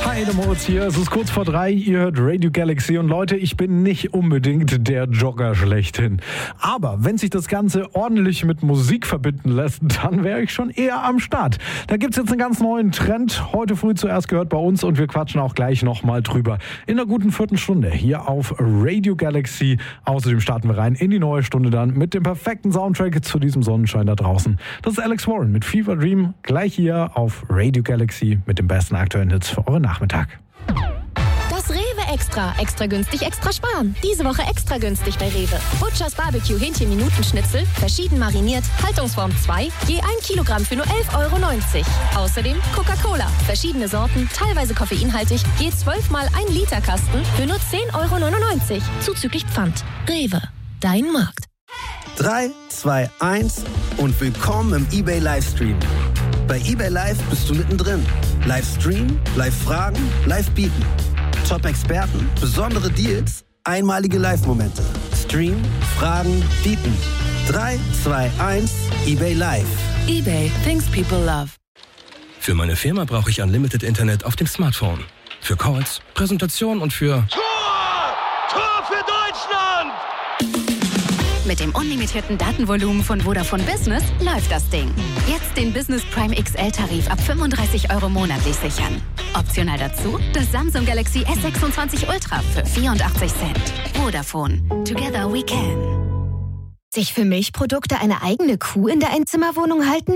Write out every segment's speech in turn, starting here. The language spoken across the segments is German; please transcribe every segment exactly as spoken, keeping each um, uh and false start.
Hi, der Moritz hier. Es ist kurz vor drei. Ihr hört Radio Galaxy. Und Leute, ich bin nicht unbedingt der Jogger schlechthin. Aber wenn sich das Ganze ordentlich mit Musik verbinden lässt, dann wäre ich schon eher am Start. Da gibt's jetzt einen ganz neuen Trend. Heute früh zuerst gehört bei uns und wir quatschen auch gleich nochmal drüber. In einer guten vierten Stunde hier auf Radio Galaxy. Außerdem starten wir rein in die neue Stunde dann mit dem perfekten Soundtrack zu diesem Sonnenschein da draußen. Das ist Alex Warren mit Fever Dream. Gleich hier auf Radio Galaxy mit dem besten aktuellen Hits für euren Nachmittag. Das Rewe Extra. Extra günstig, extra sparen. Diese Woche extra günstig bei Rewe. Butchers Barbecue Hähnchen-Minutenschnitzel, verschieden mariniert, Haltungsform zwei, je ein Kilogramm für nur elf Euro neunzig. Außerdem Coca-Cola, verschiedene Sorten, teilweise koffeinhaltig, je zwölf mal ein Liter Kasten für nur zehn Euro neunundneunzig. Zuzüglich Pfand. Rewe, dein Markt. drei, zwei, eins und willkommen im eBay Livestream. Bei eBay Live bist du mittendrin. Livestream, Live-Fragen, Live-Bieten. Top-Experten, besondere Deals, einmalige Live-Momente. Stream, Fragen, Bieten. drei, zwei, eins, eBay Live. eBay, things people love. Für meine Firma brauche ich Unlimited Internet auf dem Smartphone. Für Calls, Präsentationen und für... Tor! Tor für Deutschland! Mit dem unlimitierten Datenvolumen von Vodafone Business läuft das Ding. Jetzt den Business Prime X L-Tarif ab fünfunddreißig Euro monatlich sichern. Optional dazu das Samsung Galaxy S sechsundzwanzig Ultra für vierundachtzig Cent. Vodafone. Together we can. Sich für Milchprodukte eine eigene Kuh in der Einzimmerwohnung halten?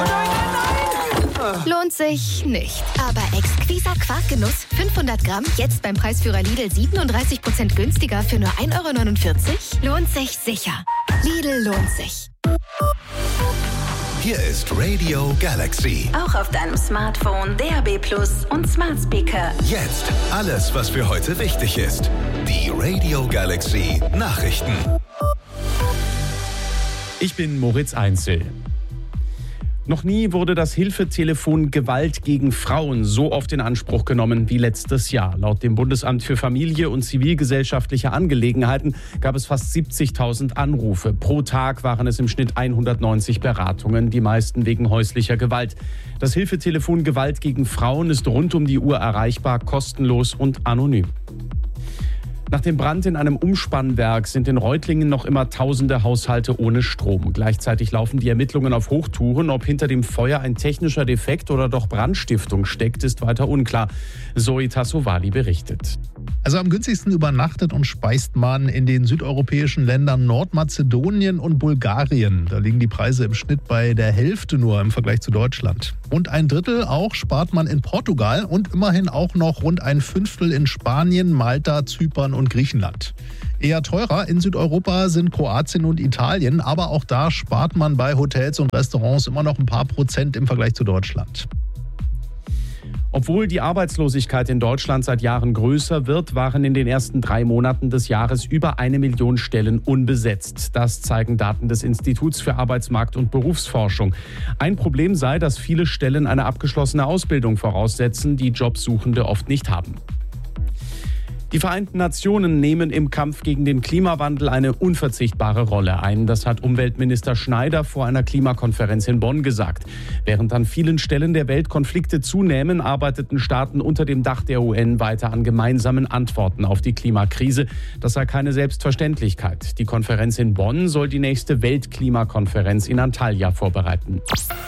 Lohnt sich nicht. Aber exquiser Quarkgenuss fünfhundert Gramm, jetzt beim Preisführer Lidl siebenunddreißig Prozent günstiger für nur ein Euro neunundvierzig? Lohnt sich sicher. Lidl lohnt sich. Hier ist Radio Galaxy. Auch auf deinem Smartphone, D A B Plus und Smart Speaker. Jetzt alles, was für heute wichtig ist. Die Radio Galaxy Nachrichten. Ich bin Moritz Einzel. Noch nie wurde das Hilfetelefon Gewalt gegen Frauen so oft in Anspruch genommen wie letztes Jahr. Laut dem Bundesamt für Familie und zivilgesellschaftliche Angelegenheiten gab es fast siebzigtausend Anrufe. Pro Tag waren es im Schnitt hundertneunzig Beratungen, die meisten wegen häuslicher Gewalt. Das Hilfetelefon Gewalt gegen Frauen ist rund um die Uhr erreichbar, kostenlos und anonym. Nach dem Brand in einem Umspannwerk sind in Reutlingen noch immer tausende Haushalte ohne Strom. Gleichzeitig laufen die Ermittlungen auf Hochtouren. Ob hinter dem Feuer ein technischer Defekt oder doch Brandstiftung steckt, ist weiter unklar. Zoe Tassovali berichtet. Also am günstigsten übernachtet und speist man in den südeuropäischen Ländern Nordmazedonien und Bulgarien. Da liegen die Preise im Schnitt bei der Hälfte nur im Vergleich zu Deutschland. Und ein Drittel auch spart man in Portugal und immerhin auch noch rund ein Fünftel in Spanien, Malta, Zypern und Griechenland. Eher teurer in Südeuropa sind Kroatien und Italien, aber auch da spart man bei Hotels und Restaurants immer noch ein paar Prozent im Vergleich zu Deutschland. Obwohl die Arbeitslosigkeit in Deutschland seit Jahren größer wird, waren in den ersten drei Monaten des Jahres über eine Million Stellen unbesetzt. Das zeigen Daten des Instituts für Arbeitsmarkt- und Berufsforschung. Ein Problem sei, dass viele Stellen eine abgeschlossene Ausbildung voraussetzen, die Jobsuchende oft nicht haben. Die Vereinten Nationen nehmen im Kampf gegen den Klimawandel eine unverzichtbare Rolle ein. Das hat Umweltminister Schneider vor einer Klimakonferenz in Bonn gesagt. Während an vielen Stellen der Welt Konflikte zunehmen, arbeiteten Staaten unter dem Dach der U N weiter an gemeinsamen Antworten auf die Klimakrise. Das sei keine Selbstverständlichkeit. Die Konferenz in Bonn soll die nächste Weltklimakonferenz in Antalya vorbereiten.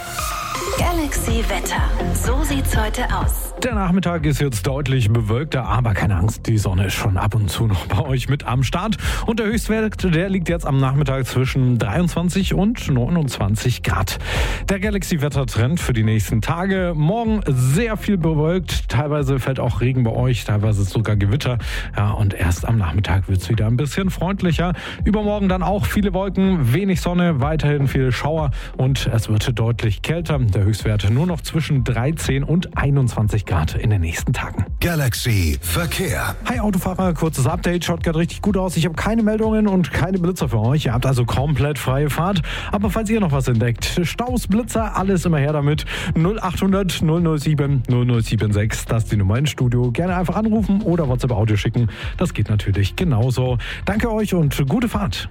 Galaxy Wetter. So sieht's heute aus. Der Nachmittag ist jetzt deutlich bewölkter, aber keine Angst, die Sonne ist schon ab und zu noch bei euch mit am Start. Und der Höchstwert, der liegt jetzt am Nachmittag zwischen dreiundzwanzig und neunundzwanzig Grad. Der Galaxy-Wettertrend für die nächsten Tage. Morgen sehr viel bewölkt, teilweise fällt auch Regen bei euch, teilweise sogar Gewitter. Ja, und erst am Nachmittag wird es wieder ein bisschen freundlicher. Übermorgen dann auch viele Wolken, wenig Sonne, weiterhin viele Schauer und es wird deutlich kälter. Der Höchstwert nur noch zwischen dreizehn und einundzwanzig Grad in den nächsten Tagen. Galaxy Verkehr. Hi Autofahrer, kurzes Update, schaut gerade richtig gut aus. Ich habe keine Meldungen und keine Blitzer für euch. Ihr habt also komplett freie Fahrt. Aber falls ihr noch was entdeckt, Staus, Blitzer, alles immer her damit. null achthundert null null sieben null null sieben sechs, das ist die Nummer ins Studio. Gerne einfach anrufen oder WhatsApp-Audio schicken. Das geht natürlich genauso. Danke euch und gute Fahrt.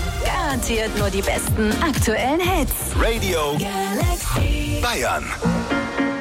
Garantiert nur die besten aktuellen Hits. Radio Galaxy Bayern.